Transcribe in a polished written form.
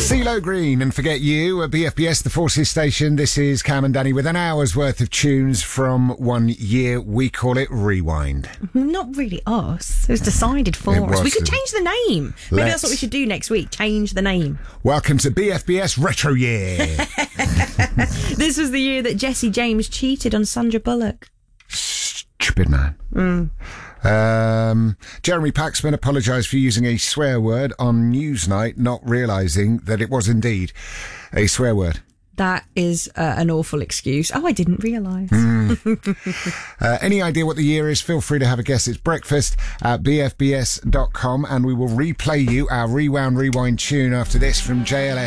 CeeLo Green and Forget You at BFBS, the Forces Station. This is Cam and Danny with an hour's worth of tunes from 1 year. We call it Rewind. Not really us. It was decided for us. We could change the name. Maybe that's what we should do next week. Change the name. Welcome to BFBS Retro Year. This was the year that Jesse James cheated on Sandra Bullock. Stupid man. Jeremy Paxman apologised for using a swear word on Newsnight, not realising that it was indeed a swear word. That is an awful excuse. Oh, I didn't realise. Any idea what the year is? Feel free to have a guess. It's breakfast at bfbs.com, and we will replay you our Rewind tune after this from JLS.